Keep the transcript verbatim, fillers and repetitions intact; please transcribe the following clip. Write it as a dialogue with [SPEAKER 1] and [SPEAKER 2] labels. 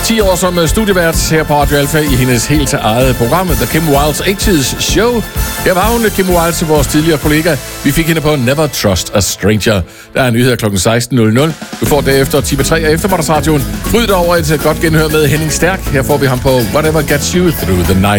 [SPEAKER 1] ti år som studievært her på Radio Alpha i hendes helt eget program, The Kim Wilde's eighties Show. Her var hun, Kim Wilde, vores tidligere kollega. Vi fik hende på Never Trust a Stranger. Der er nyheder klokken seksten nul nul. Du får derefter time tre af eftermiddagsradioen. Fryd dig over et godt genhør med Henning Stærk. Her får vi ham på Whatever Gets You Through the Night.